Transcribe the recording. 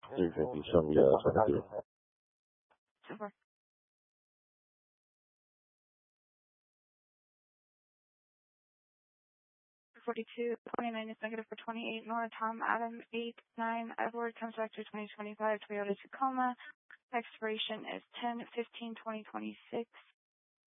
350 some, yeah, that's what I do. Super. $42, 29 is negative for 28. Nora, Tom, Adam, 8-9. Edward comes back to 2025 Toyota Tacoma. Expiration is 10/15/2026.